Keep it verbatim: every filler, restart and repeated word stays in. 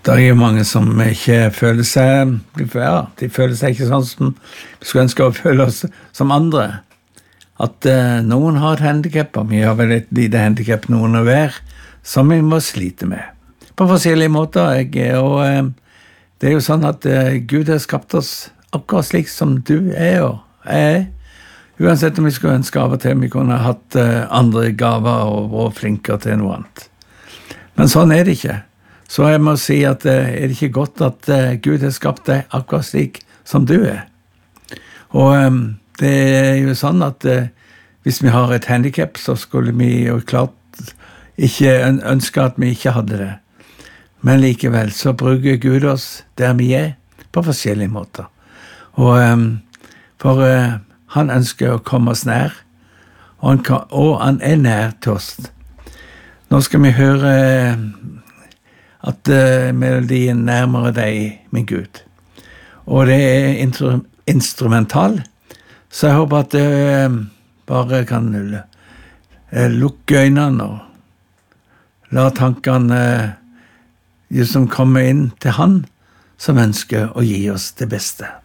Det er jo mange som ikke føler seg, ja, de føler seg ikke sånn som vi skulle ønske å føle oss som andre. At eh, noen har et handicap, og vi har vel et lite handicap noen av hver, som vi må slite med. På forskjellige måter, jeg, og eh, det er jo sånn at eh, Gud har skapt oss akkurat slik som du er og jeg. Uansett om vi skulle ønske av og til, vi kunne ha hatt eh, andre gaver og vært flinkere til noe annet. Men sånn er det ikke. Så jeg må si at eh, er det ikke godt at eh, Gud har skapt deg akkurat slik som du er. Og eh, det er jo sånn at eh, hvis vi har et handicap, så skulle vi jo klart ikke ønske at vi ikke hadde det. Men likevel så bruker Gud oss der vi er på forskjellige måter. Og eh, for eh, han ønsker å komme oss nær, og han, kan, og han er nær til oss. Nå skal vi høre at uh, melodien nærmere deg, min Gud. Og det er instru- instrumental, så jeg håper at du uh, bare kan uh, lukke øynene og la tankene uh, som kommer inn til han, som ønsker å gi oss det beste.